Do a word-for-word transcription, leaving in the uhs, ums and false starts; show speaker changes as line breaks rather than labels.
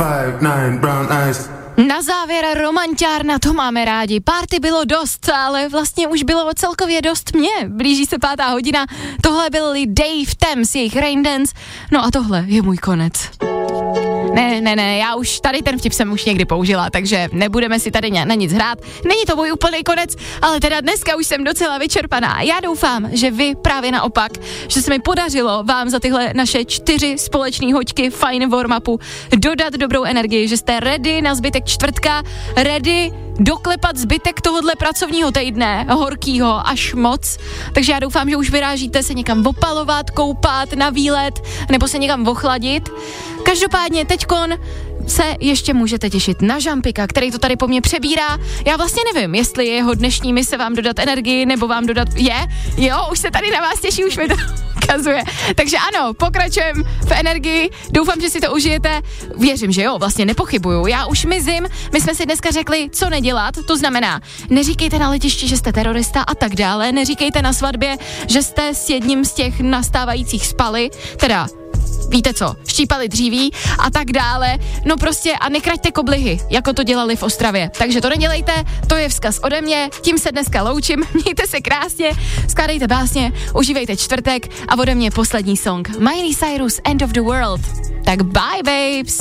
five, nine, brown eyes.
Na závěr romantiárna, to máme rádi. Party bylo dost, ale vlastně už bylo celkově dost mě. Blíží se pátá hodina. Tohle byli Dave Thames, jejich Rain Dance. No a tohle je můj konec. Ne, ne, ne, já už tady ten vtip jsem už někdy použila, takže nebudeme si tady na nic hrát. Není to můj úplný konec, ale teda dneska už jsem docela vyčerpaná. Já doufám, že vy právě naopak, že se mi podařilo vám za tyhle naše čtyři společné hoďky fajn warm-upu dodat dobrou energii, že jste ready na zbytek čtvrtka, ready doklepat zbytek tohohle pracovního týdne, horkýho až moc. Takže já doufám, že už vyrážíte se někam opalovat, koupat, na výlet, nebo se někam ochladit. Každopádně teďkon se ještě můžete těšit na Žampika, který to tady po mně přebírá. Já vlastně nevím, jestli je jeho dnešní mise vám dodat energii, nebo vám dodat... Je? Jo, už se tady na vás těší, už mi to ukazuje. Takže ano, pokračujeme v energii. Doufám, že si to užijete. Věřím, že jo, vlastně nepochybuju. Já už mizím. My jsme si dneska řekli, co nedělat. To znamená, neříkejte na letišti, že jste terorista a tak dále. Neříkejte na svatbě, že jste s jedním z těch nastávajících spali. Teda víte co, štípali dříví a tak dále, no prostě a nekraťte koblihy, jako to dělali v Ostravě. Takže to nedělejte, to je vzkaz ode mě, tím se dneska loučím, mějte se krásně, skládejte básně, užívejte čtvrtek a ode mě poslední song. Miley Cyrus, End of the World. Tak bye babes!